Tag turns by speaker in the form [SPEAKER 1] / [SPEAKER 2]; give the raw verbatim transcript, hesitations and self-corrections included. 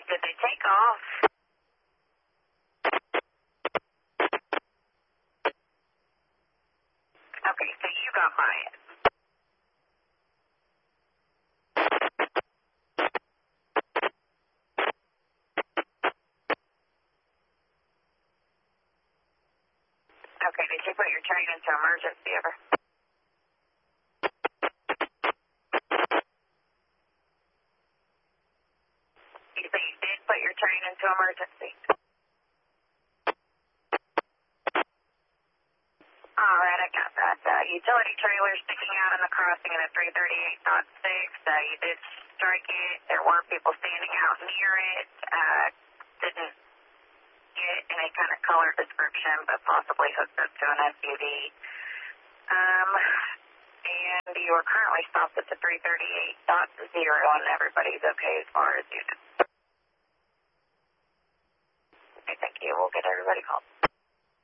[SPEAKER 1] did they take off? Okay, so you got by it. Okay, did you put your train into emergency ever? You say you did put your train into emergency? All right, I got that. Uh, utility trailer sticking out in the crossing at a three thirty-eight point six. Uh, you did strike it. There were people standing out near it. Uh, didn't get any kind of color description, but possibly hooked up to an S U V. Um, and you are currently stopped at the three thirty-eight point zero, and everybody's okay as far as you know. Okay, thank you. We'll get everybody called.